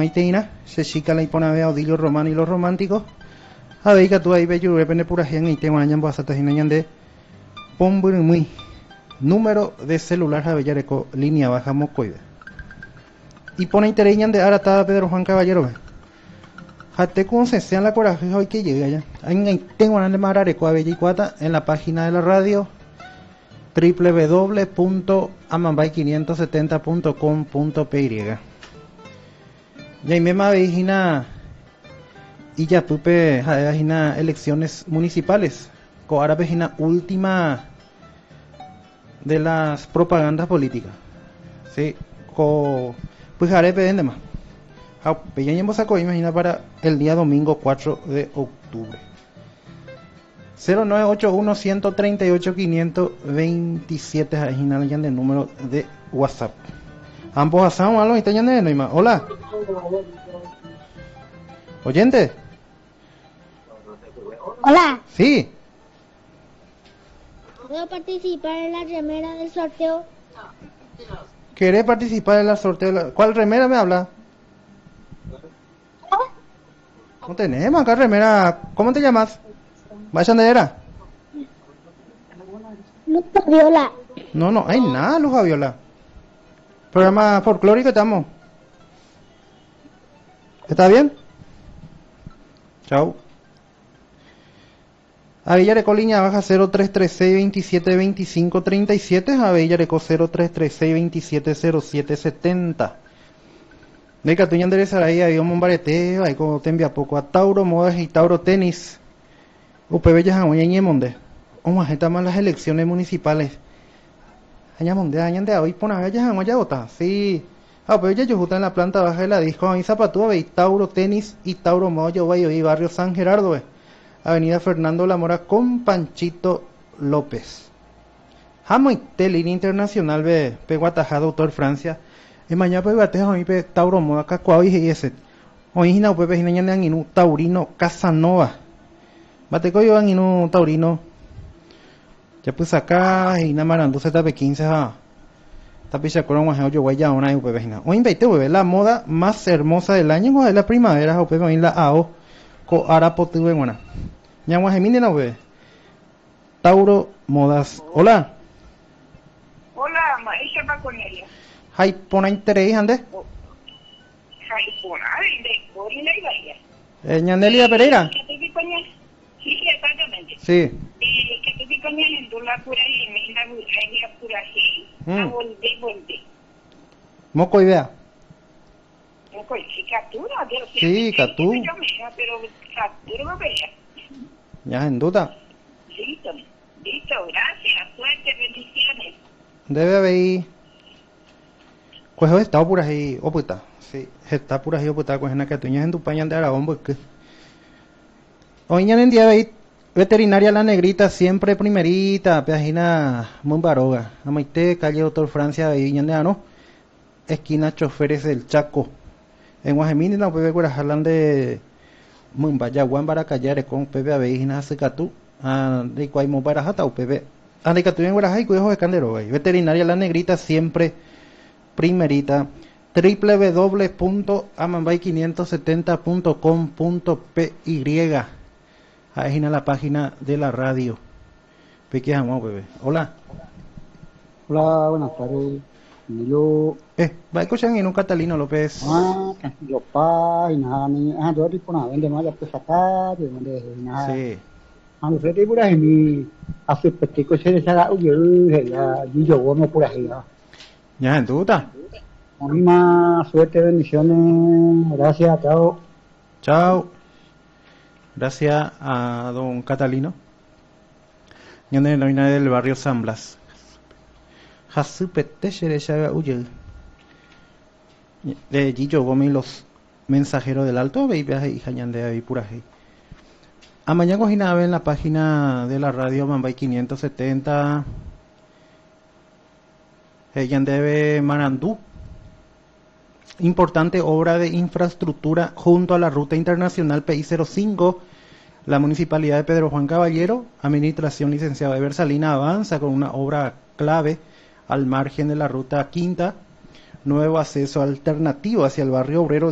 maiteina, se chica la ipona vea Odilio Román y los románticos. A ver, que tú ahí ve yo depende pura gente y tengo añan bastante de Pomburumui. Número de celular Javellareco, línea baja Mocoide. Y pone interés de Aratada Pedro Juan Caballero. Jate con se la coraje hoy que llega ya. Ahí tengo una de Marareco Avellicuata en la página de la radio www.amambay570.com.py. Ya me avejina y ya pupe avejina elecciones municipales. Co ahora vejina última de las propagandas políticas. Sí, co pues haré pedende más. Peñañemos sacó imagina para el día domingo 4 de octubre. 0981 138 527 original ya de número de WhatsApp. Ambos asamos algo y están de no. Hola. ¿Oyente? Hola. Sí. ¿Puedo participar en la remera del sorteo? ¿Querés participar en la sorteo? ¿Cuál remera me habla? No tenemos acá remera. ¿Cómo te llamas? ¿Vayan de era? Luz Viola. No hay nada, Luz Viola. Programa folclórico estamos. ¿Está bien? Chao. Avellareco línea baja 0336 27 25 37. Avellareco 0336 27 07 70. De Catuña enderezar ahí hay un bombareteo, ahí como te envía poco a Tauro Modas y Tauro Tenis. UPB ya jamoña y monde. Vamos a más las elecciones municipales. Añande hoy pone a ya jamoña vota. Sí. Pues ya yo justo en la planta baja de la disco, a mi zapatúa veis Tauro Tenis y Tauro Modas, yo voy a barrio San Gerardo, Avenida Fernando Lamora con Panchito López. Jamo y Telín Internacional ve Peguataja, Doctor Francia. Y mañana pues bateja a mi pe Tauro Moda Cacuao y ese. Hoy hina pues hina ñan inu Taurino Casanova. Bateco yo en inu Taurino. Ya pues acá y na marando se tape 15 tapicha con un yo voy ya una pues hina. Hoy invité bebé la moda más hermosa del año o de la primavera o pues la AO co arapotu buena. Ñan gemine no bebé. Tauro Modas. Hola. Hola, maestra Paconelia. Hay pona interés, ande. Hay pona, de Borina y Bahía. Ñanelia Pereira. Sí, exactamente. Sí. Que tú te coñas en la pura y me la pura a volver. Moco idea. Moco, sí, captura. Sí, captura. Pero captura no veía. Ya, en duda. Listo, gracias. Suerte, bendiciones. Debe haber. Pues está por ahí, oputa. Sí, está por ahí, oputa. Pues en la que tú en tu pañal de Aragón, porque. Hoy en día veis veterinaria La Negrita, siempre primerita, página Mumbaroga. Amaite, calle Doctor Francia, de Viñandeano, esquina Choferes del Chaco. En Guajemini, la puede ver jalan de Mumbayaguán, Baracayare, con Pepe Aveijina, Secatú, de Cuaimo Barajata, o Pepe. De Catú en Guarajay, cuidajo de Candero, veterinaria La Negrita, siempre primerita. www.amambay570.com.py. Ahí en la página de la radio. Peque jamón, bebé. Hola. Hola, buenas tardes. Yo. Va a escuchar en un Catalino López. Yo pa y nada ni yo tipo nada vende más ya pues sacar de donde nada. Sí. No sé de pura mi hace petico se deshaga yo yo no por ahí. Ya en duda. Más suerte, bendiciones. Gracias, chao. Chao. Gracias a don Catalino. Yo de la del barrio San Blas. Jasupete Shereshaga Uyel. De Gillo Gómez, los mensajeros del Alto, veía y Jañan de ahí puraje. A mañana cogina en la página de la radio Mambay 570. Ella debe Marandú. Importante obra de infraestructura junto a la ruta internacional PI05. La municipalidad de Pedro Juan Caballero, administración licenciada de Bersalina, avanza con una obra clave al margen de la ruta quinta, nuevo acceso alternativo hacia el barrio obrero